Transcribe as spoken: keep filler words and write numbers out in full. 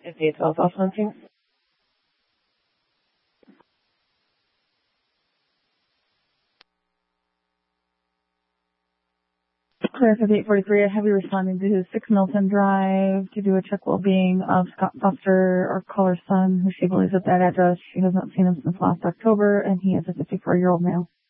Is he a twelve off hunting? Clear for eight forty-three, I have you responding to six Milton Drive to do a check well-being of Scott Foster, our caller's son, who she believes at that address. She has not seen him since last October, and he is a fifty-four-year-old male.